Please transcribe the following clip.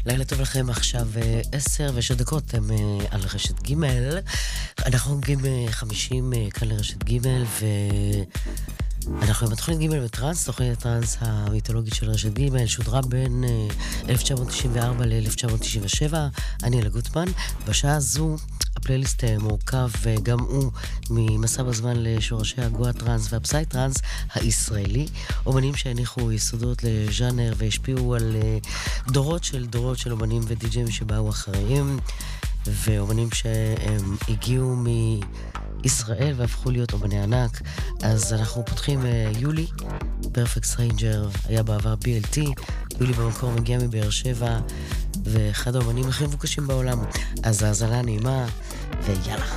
לילה טוב לכם, עכשיו 10:06 הם על רשת ג'. אנחנו עומדים 50 כאן לרשת ג' אנחנו בתוכנית ג' בטרנס, תוכנית הטרנס המיתולוגית של רשת ג', שודרה בין 1994 ל-1997. אני אלה גוטמן. בשעה הזו הפלייליסט מורכב גם הוא ממסע בזמן לשורשי הגואה טרנס והפסאי טרנס הישראלי, אומנים שהניחו יסודות לז'אנר והשפיעו על דורות של אומנים ודיג'ים שבאו אחריהם, ואומנים שהם הגיעו מישראל והפכו להיות אומני ענק. אז אנחנו פותחים יולי, פרפקט סטרנג'ר, היה בעבר BLT. יולי במקור מגיע מבאר שבע ואחד האומנים הכי מבוקשים בעולם, אז האזנה נעימה ויאללה.